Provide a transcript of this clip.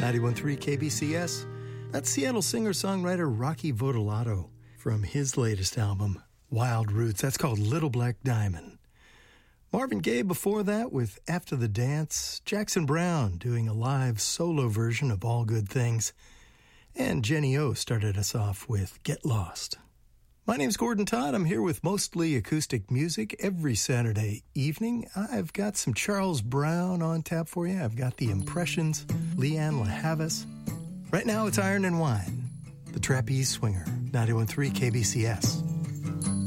91.3 KBCS. That's Seattle singer-songwriter Rocky Vodolato from his latest album, Wild Roots. That's called Little Black Diamond. Marvin Gaye before that with After the Dance. Jackson Browne doing a live solo version of All Good Things. And Jenny O started us off with Get Lost. My name's Gordon Todd. I'm here with mostly acoustic music every Saturday evening. I've got some Charles Brown on tap for you. I've got The Impressions, Leanne LaHavis. Right now it's Iron and Wine, the Trapeze Swinger, 91.3 KBCS.